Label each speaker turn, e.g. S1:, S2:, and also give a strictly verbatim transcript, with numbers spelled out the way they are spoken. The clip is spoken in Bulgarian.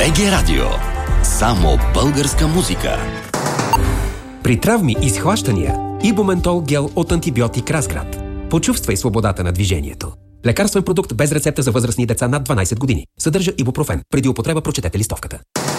S1: БГ Радио. Само българска музика.
S2: При травми и схващания Ибументол гел от антибиотик Разград. Почувствай свободата на движението. Лекарствен продукт без рецепта за възрастни деца над дванайсет години. Съдържа ибупрофен. Преди употреба прочетете листовката.